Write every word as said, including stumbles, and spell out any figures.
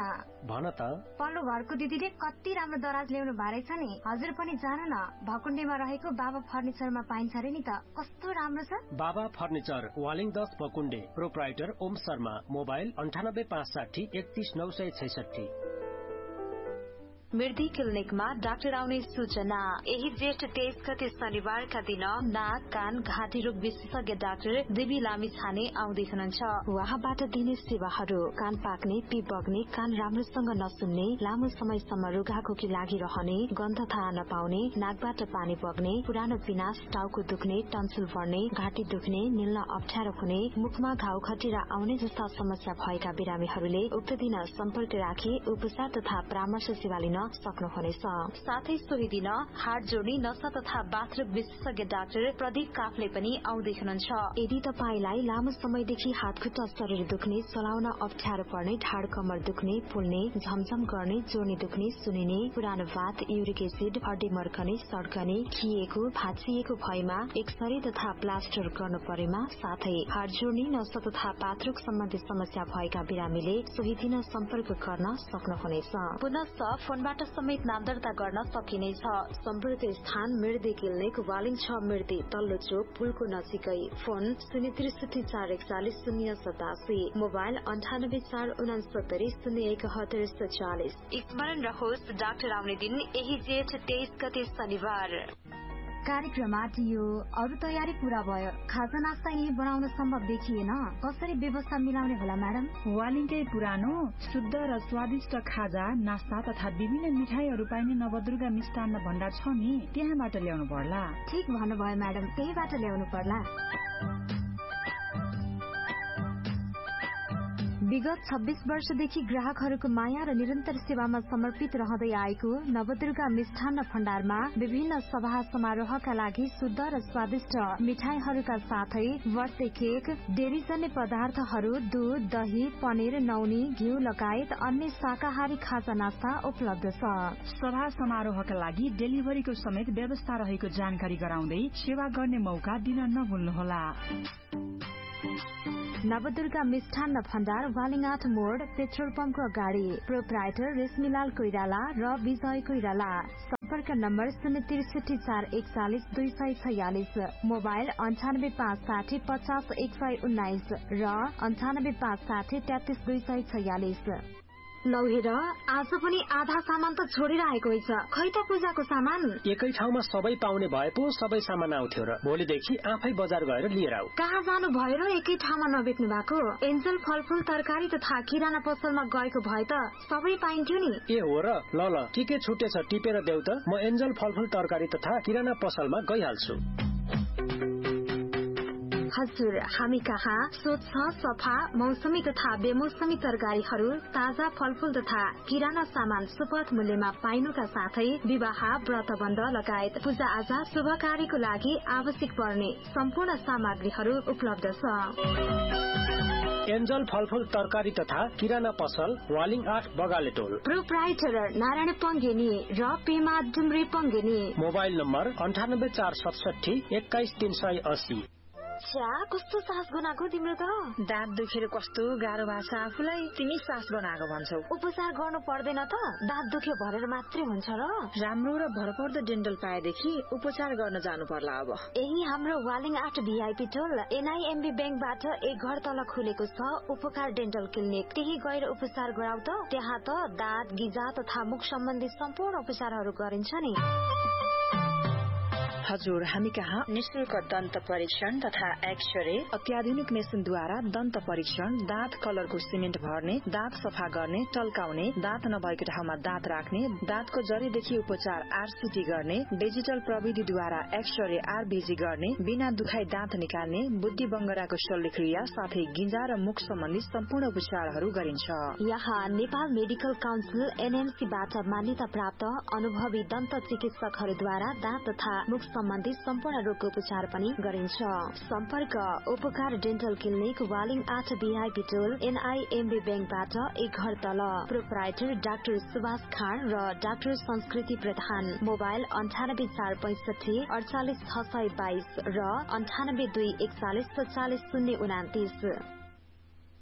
न भन त पल्लो घरको दिदीले कति राम्रो दराज ल्याउनु भएछ नि हजुर पनि जानु न भकुण्डेमा रहेको बाबा फर्निचरमा पाइन्छ रे नि त कस्तो राम्रो छ बाबा फर्निचर वालिङ दस भकुण्डे प्रोप्राइटर ओम शर्मा मोबाइल अन्ठानब्बे पाँच साठी एकतीस नौ सय छैसठी मृदी क्लिनिकमा डाक्टर आउने सूचना यही जेठ तेइस गते शनिबारका दिन नाक कान घाँटी रोग विशेषज्ञ डाक्टर देवी लामी छाने आउँदै हुनुहुन्छ उहाँबाट दिने सेवाहरू कान पाक्ने पिप बग्ने कान राम्रोसँग नसुन्ने लामो समयसम्म रुघाखोकी लागिरहने गन्ध थाहा नपाउने नाकबाट पानी बग्ने पुरानो पिनास टाउको दुख्ने टन्सिल बढ्ने घाँटी दुख्ने निल्न अप्ठ्यारो हुने मुखमा घाउ खटिरा आउने जस्ता समस्या भएका बिरामीहरूले उक्त दिन सम्पर्क राखी उपचार तथा परामर्श सेवा लिन सक्नुहुनेछ साथै सोही दिन हाड जोड्ने नसा तथा बाथरुम विशेषज्ञ डाक्टर प्रदीप काफले पनि आउँदै हुनुहुन्छ यदि तपाईलाई लामो समयदेखि हातखुट्टा शरीर दुख्ने चलाउन अप्ठ्यारो पर्ने ढाड कमर दुख्ने फुल्ने झमझम गर्ने जोड्ने दुख्ने सुनिने पुरानो भात युरिक एसिड हड्डी मर्कने सड्कने खिएको भाँचिएको भएमा एक्सरे तथा प्लास्टर गर्नु परेमा साथै हाड जोड्ने नसा तथा बाथरुम सम्बन्धी समस्या भएका बिरामीले सोही दिन सम्पर्क गर्न सक्नुहुनेछ पुनः फोनबाट समेत नाम दर्ता गर्न सकिनेछ सम्पर्क स्थान मृदी क्लिनिक वालिङ छ मृदी तल्लो चोक पुलको नजिकै फोन शून्य त्रिसठी चार एकचालिस शून्य सतासी मोबाइल अन्ठानब्बे चार उनासत्तरी शून्य एकहत्तर सत्तालिस स्मरण रहोस् डाक्टर आउने दिन यही जेठ तेइस गते शनिबार कार्यक्रम आटियो अरू तयारी पूरा भयो खाजा नास्ता यही बनाउन सम्भव देखिएन कसरी व्यवस्था मिलाउने होला म्याडम वालिङकै पुरानो शुद्ध र स्वादिष्ट खाजा नास्ता तथा विभिन्न मिठाईहरू पाइने नवदुर्गा मिष्टान्न भण्डार छ नि त्यहाँबाट ल्याउनु पर्ला ठीक भन्नुभयो म्याडम त्यहीबाट ल्याउनु पर्ला विगत छब्बीस वर्षदेखि ग्राहकहरूको माया र निरन्तर सेवामा समर्पित रहँदै आएको नवदुर्गा मिष्ठान्न भण्डारमा विभिन्न सभा समारोहका लागि शुद्ध र स्वादिष्ट मिठाईहरूका साथै बर्थडे केक डेरीजन्य पदार्थहरू दूध दही पनिर नौनी घिउ लगायत अन्य शाकाहारी खाजा नास्ता उपलब्ध छ सभा समारोहका लागि डेलिभरीको समेत व्यवस्था रहेको जानकारी गराउँदै सेवा गर्ने मौका दिन नभुल्नुहोला नवदुर्गा मिष्ठान्न भण्डार वालिङ आठ मोड पेट्रोल पम्पको अगाडि प्रोप्राइटर रेशमीलाल कोइराला र विजय कोइराला सम्पर्क नम्बर शून्य त्रिसठी चार एकचालिस दुई सय छयालिस मोबाइल अन्ठानब्बे पाँच साठी पचास एक सय उन्नाइस र अन्ठानब्बे पाँच साठी तेत्तीस दुई सय छयालिस लौ हेर आज पनि आधा सामान त छोडेर आएको रहेछ खै त पूजाको सामान एकै ठाउँमा सबै पाउने भए पो सबै सामान आउँथ्यो र भोलिदेखि आफै बजार गएर लिएर आऊ कहाँ जानु भयो र एकै ठाउँमा नबेच्नु भएको एन्जल फलफूल तरकारी तथा किराना पसलमा गएको भए त सबै पाइन्थ्यो नि ए हो र ल ल के के छुटेछ टिपेर देऊ त म एन्जल फलफूल तरकारी तथा किराना पसलमा गइहाल्छु हजुर हामी कहाँ स्वच्छ सफा मौसमी तथा बेमौसमी तरकारीहरू ताजा फलफूल तथा किराना सामान सुपथ मूल्यमा पाइनुका साथै विवाह व्रतबन्ध लगायत पूजा आजा शुभ कार्यको लागि आवश्यक पर्ने सम्पूर्ण सामग्रीहरू उपलब्ध छ एन्जल फलफूल तरकारी तथा किराना पसल वालिङ आठ बगाले टोल प्रोप्राइटर नारायण पंगेनी र पेमा डुम्रे पंगेनी मोबाइल नम्बर अन्ठानब्बे चार सतसठी एक्काइस तीन सय अस्सी छ्या कस्तो सास बनाएको तिम्रो त दाँत दुखेर कस्तो गाह्रो भएको छ आफूलाई तिमी सास बनाएको भन्छौ उपचार गर्नु पर्दैन त दाँत दुख्यो भनेर मात्रै हुन्छ र राम्रो र भरपर्दो डेन्टल पाएदेखि उपचार गर्न जानु पर्ला अब यही हाम्रो वालिङ आठ भीआईपी टोल एनआईएमबी ब्याङ्कबाट एक घर तल खुलेको छ उपकार डेन्टल क्लिनिक त्यही गएर उपचार गराउ त त्यहाँ त दाँत गिजा तथा मुख सम्बन्धी सम्पूर्ण उपचारहरू गरिन्छ नि हजुर हामी कहाँ निशुल्क दन्त परीक्षण तथा एक्सरे अत्याधुनिक मेसिनद्वारा दन्त परीक्षण दाँत कलरको सिमेन्ट भर्ने दाँत सफा गर्ने टल्काउने दाँत नभएको ठाउँमा दाँत राख्ने दाँतको जरीदेखि उपचार आरसीटी गर्ने डिजिटल प्रविधिद्वारा एक्सरे आरबीजी गर्ने बिना दुखाई दाँत निकाल्ने बुद्धि बङ्गराको शल्यक्रिया साथै गिजा र मुख सम्बन्धी सम्पूर्ण उपचारहरू गरिन्छ यहाँ नेपाल मेडिकल काउन्सिल एनएमसीबाट मान्यता प्राप्त अनुभवी दन्त चिकित्सकहरूद्वारा दाँत तथा मुख सम्बन्धी सम्पूर्ण रोगको उपचार पनि गरिन्छ सम्पर्क उपकार डेन्टल क्लिनिक वालिङ आठ भीआईपी टोल एनआईएमबी ब्याङ्कबाट एक घर तल प्रोप्राइटर डाक्टर सुभाष खान र डाक्टर संस्कृति प्रधान मोबाइल अन्ठानब्बे चार पैंसठी अडचालिस छ सय बाइस र अन्ठानब्बे दुई एकचालिस सत्तालिस शून्य उनातिस